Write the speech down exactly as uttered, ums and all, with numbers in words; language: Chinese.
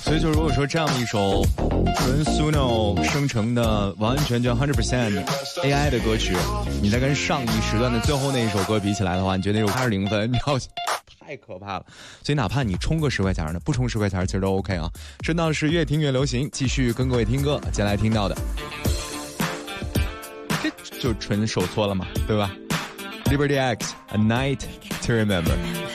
所以就如果说这样的一首纯 Suno 生成的完全全 百分之百 A I 的歌曲，你再跟上一时段的最后那一首歌比起来的话，你觉得那首它是零分，你要太可怕了。所以哪怕你充个十块钱呢，不充十块钱其实都 OK 啊。顺道是越听越流行，继续跟各位听歌。接下来听到的这就纯手搓了嘛，对吧？ Liberty X A Night to Remember。